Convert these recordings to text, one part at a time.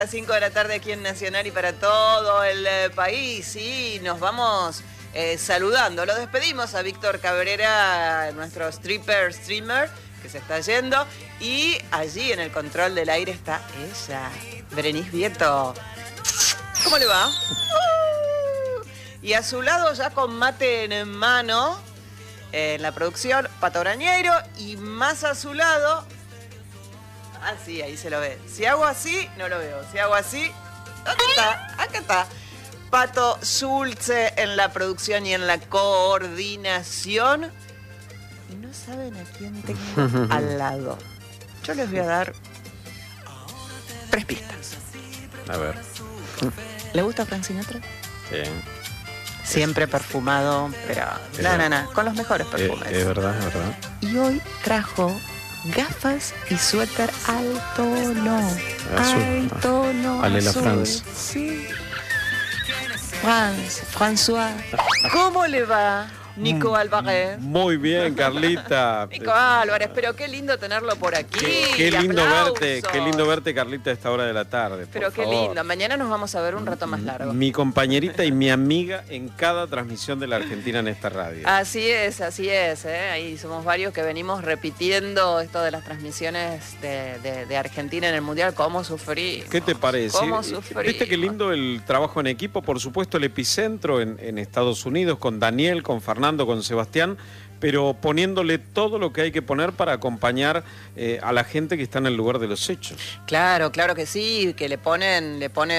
Las 5 de la tarde aquí en Nacional y para todo el país. Y nos vamos saludando. Lo despedimos a Víctor Cabrera, nuestro streamer, que se está yendo. Y allí en el control del aire está ella, Berenice Vieto. ¿Cómo le va? Y a su lado, ya con mate en mano, en la producción, Pato Brañeiro. Y más a su lado... Ah, sí, ahí se lo ve. Si hago así, no lo veo. Si hago así, acá está. Pato Schulze en la producción y en la coordinación. Y no saben a quién tengo al lado. Yo les voy a dar 3 pistas. A ver. ¿Le gusta Frank Sinatra? Sí. Siempre perfumado, pero... No, con los mejores perfumes. Es verdad, es verdad. Y hoy trajo... gafas y suéter al tono. Azul. Al tono. Ale la azul. France. Sí. François. ¿Cómo le va, Nico Álvarez? Muy bien, Carlita. Nico Álvarez, pero qué lindo tenerlo por aquí. Qué lindo Aplausos. verte, Carlita, a esta hora de la tarde. Pero qué favor. lindo. Mañana nos vamos a ver un rato más largo. Mi compañerita y mi amiga en cada transmisión de la Argentina en esta radio. Así es, Ahí somos varios que venimos repitiendo esto de las transmisiones de Argentina en el Mundial. ¿Cómo sufrimos? ¿Qué te parece? ¿Cómo sufrimos? ¿Viste qué lindo el trabajo en equipo? Por supuesto, el epicentro en Estados Unidos, con Daniel, con Fernando, con Sebastián, pero poniéndole todo lo que hay que poner para acompañar a la gente que está en el lugar de los hechos. Claro que sí, que le ponen,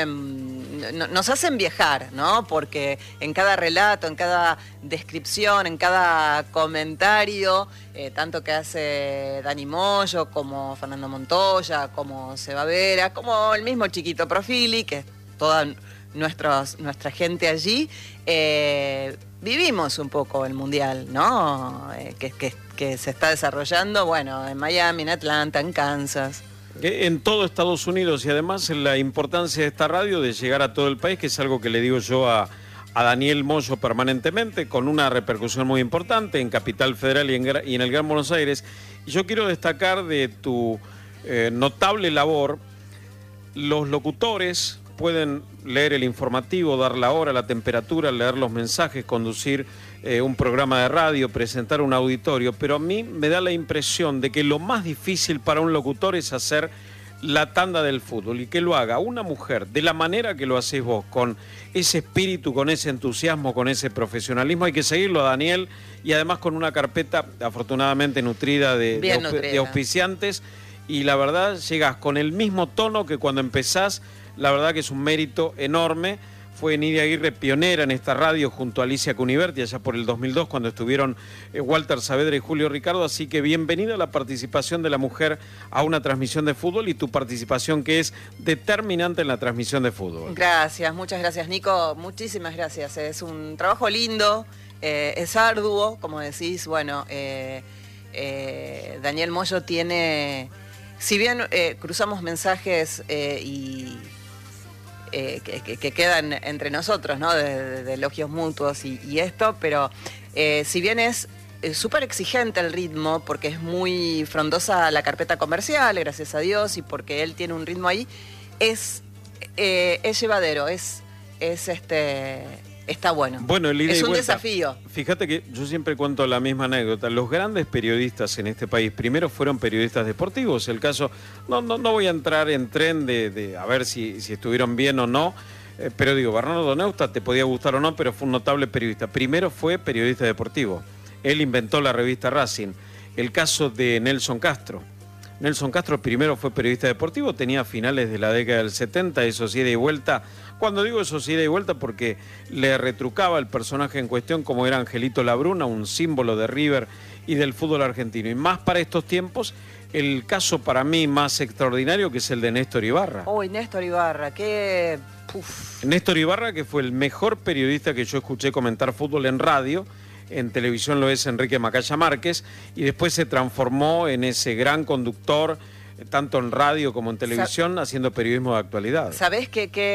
nos hacen viajar, ¿no? Porque en cada relato, en cada descripción, en cada comentario, tanto que hace Dani Moyo, como Fernando Montoya, como Seba Vera, como el mismo Chiquito Profili, que es toda nuestra gente allí, vivimos un poco el Mundial, ¿no? Que se está desarrollando, bueno, en Miami, en Atlanta, en Kansas. En todo Estados Unidos, y además la importancia de esta radio de llegar a todo el país, que es algo que le digo yo a Daniel Moyo permanentemente, con una repercusión muy importante en Capital Federal y en el Gran Buenos Aires. Y yo quiero destacar de tu notable labor. Los locutores pueden leer el informativo, dar la hora, la temperatura, leer los mensajes, conducir un programa de radio, presentar un auditorio, pero a mí me da la impresión de que lo más difícil para un locutor es hacer la tanda del fútbol, y que lo haga una mujer de la manera que lo hacés vos, con ese espíritu, con ese entusiasmo, con ese profesionalismo. Hay que seguirlo a Daniel, y además con una carpeta afortunadamente nutrida de auspiciantes, y la verdad llegás con el mismo tono que cuando empezás. La verdad que es un mérito enorme. Fue Nidia Aguirre pionera en esta radio junto a Alicia Cuniverti allá por el 2002, cuando estuvieron Walter Saavedra y Julio Ricardo. Así que bienvenida a la participación de la mujer a una transmisión de fútbol, y tu participación que es determinante en la transmisión de fútbol. Gracias, muchas gracias, Nico. Muchísimas gracias. Es un trabajo lindo, es arduo, como decís. Bueno, Daniel Moyo tiene... Si bien cruzamos mensajes que quedan entre nosotros, ¿no? De elogios mutuos y esto, pero si bien es súper exigente el ritmo, porque es muy frondosa la carpeta comercial, gracias a Dios, y porque él tiene un ritmo ahí, es llevadero, está bueno. Bueno, el ida y es un vuelta. desafío. Fíjate que yo siempre cuento la misma anécdota. Los grandes periodistas en este país primero fueron periodistas deportivos. El caso, no voy a entrar en tren de a ver si estuvieron bien o no, pero digo, Bernardo Neustadt te podía gustar o no, pero fue un notable periodista. Primero fue periodista deportivo. Él inventó la revista Racing. El caso de Nelson Castro. Nelson Castro primero fue periodista deportivo, tenía finales de la década del 70, esos ida y vuelta. Cuando digo esos ida y vuelta, porque le retrucaba el personaje en cuestión, como era Angelito Labruna, un símbolo de River y del fútbol argentino. Y más para estos tiempos, el caso para mí más extraordinario, que es el de Néstor Ibarra. Uy, Néstor Ibarra, qué... Néstor Ibarra, que fue el mejor periodista que yo escuché comentar fútbol en radio. En televisión lo es Enrique Macaya Márquez, y después se transformó en ese gran conductor, tanto en radio como en televisión, haciendo periodismo de actualidad. ¿Sabés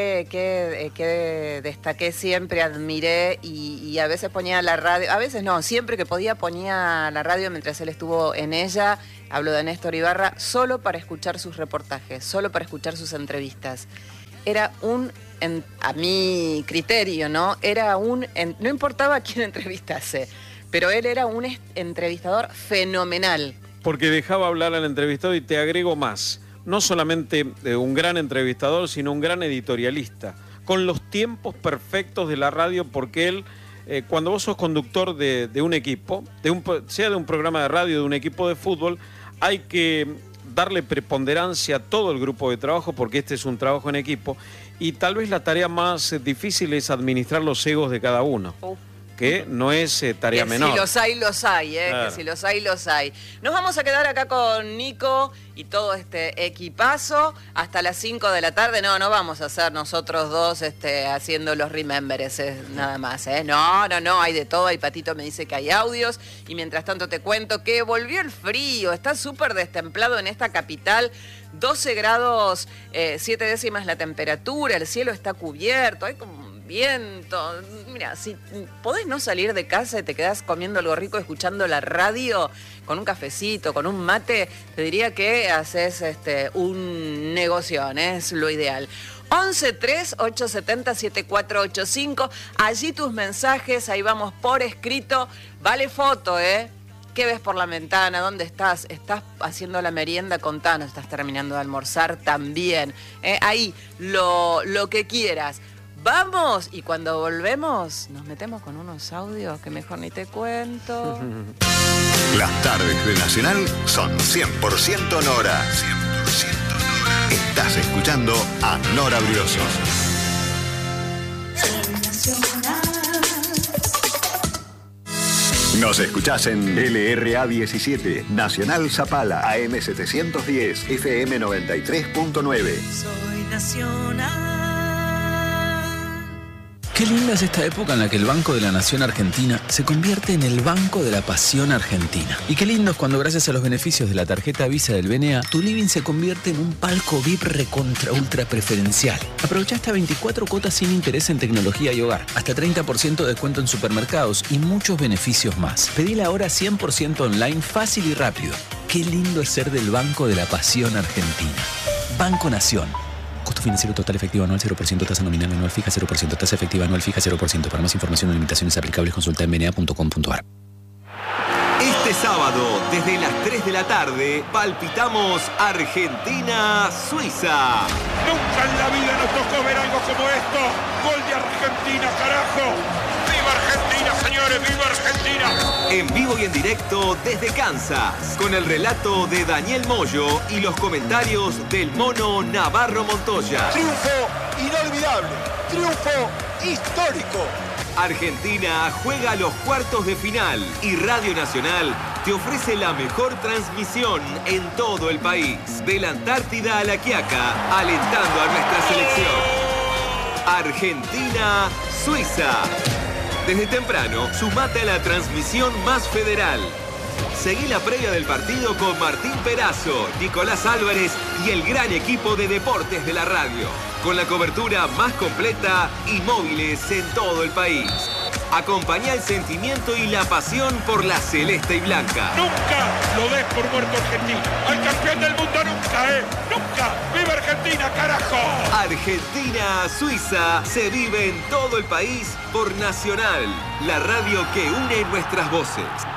qué destaqué siempre, admiré y a veces ponía la radio, a veces no, siempre que podía ponía la radio mientras él estuvo en ella? Hablo de Néstor Ibarra, solo para escuchar sus reportajes, solo para escuchar sus entrevistas. era a mi criterio, ¿no? No importaba a quién entrevistase, pero él era un entrevistador fenomenal. Porque dejaba hablar al entrevistado y te agrego más. No solamente un gran entrevistador, sino un gran editorialista, con los tiempos perfectos de la radio, porque él, cuando vos sos conductor de un equipo, sea de un programa de radio, de un equipo de fútbol, hay que darle preponderancia a todo el grupo de trabajo, porque este es un trabajo en equipo, y tal vez la tarea más difícil es administrar los egos de cada uno. Que no es tarea menor. Si los hay, claro. Que si los hay. Nos vamos a quedar acá con Nico y todo este equipazo hasta las 5 de la tarde. No vamos a hacer nosotros dos haciendo los remembers, nada más. No, hay de todo. Hay Patito me dice que hay audios. Y mientras tanto te cuento que volvió el frío. Está súper destemplado en esta capital. 12 grados, 7 décimas la temperatura. El cielo está cubierto. Hay como viento. Mira, si podés no salir de casa y te quedás comiendo algo rico, escuchando la radio, con un cafecito, con un mate, te diría que haces un negoción, es lo ideal. 11-3-870-7485, allí tus mensajes, ahí vamos por escrito, vale foto, ¿Qué ves por la ventana? ¿Dónde estás? ¿Estás haciendo la merienda? Contanos, ¿estás terminando de almorzar también? Ahí, lo que quieras. Vamos, y cuando volvemos nos metemos con unos audios que mejor ni te cuento. Las tardes de Nacional son 100% Nora. 100% Nora. Estás escuchando a Nora Brioso. Nos escuchás en LRA 17, Nacional Zapala, AM 710, FM 93.9. Soy Nacional. Qué linda es esta época en la que el Banco de la Nación Argentina se convierte en el Banco de la Pasión Argentina. Y qué lindo es cuando, gracias a los beneficios de la tarjeta Visa del BNA, tu living se convierte en un palco VIP recontra ultra preferencial. Aprovecha hasta 24 cuotas sin interés en tecnología y hogar, hasta 30% de descuento en supermercados y muchos beneficios más. Pedila ahora 100% online, fácil y rápido. Qué lindo es ser del Banco de la Pasión Argentina. Banco Nación. Costo financiero total efectivo anual 0%, tasa nominal anual fija 0%, tasa efectiva anual fija 0%. Para más información o limitaciones aplicables consulta en bna.com.ar. Este sábado, desde las 3 de la tarde, palpitamos Argentina-Suiza. Nunca en la vida nos tocó ver algo como esto. Gol de Argentina, carajo. ¡Viva Argentina, señores! ¡Viva Argentina! En vivo y en directo desde Kansas, con el relato de Daniel Moyo y los comentarios del mono Navarro Montoya. Triunfo inolvidable, triunfo histórico. Argentina juega los cuartos de final y Radio Nacional te ofrece la mejor transmisión en todo el país. De la Antártida a La Quiaca, alentando a nuestra selección. Argentina-Suiza. Desde temprano, sumate a la transmisión más federal. Seguí la previa del partido con Martín Perazo, Nicolás Álvarez y el gran equipo de deportes de la radio, con la cobertura más completa y móviles en todo el país. Acompañá el sentimiento y la pasión por la celeste y blanca. Nunca lo des por muerto Argentina. Al campeón del mundo nunca, nunca. ¡Viva Argentina, carajo! Argentina-Suiza se vive en todo el país por Nacional, la radio que une nuestras voces.